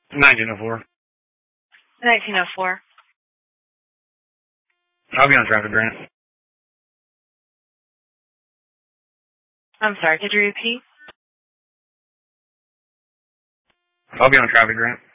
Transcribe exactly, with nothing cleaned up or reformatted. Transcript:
nineteen oh four. nineteen oh four. I'll be on traffic grant. I'm sorry, could you repeat? I'll be on traffic grant.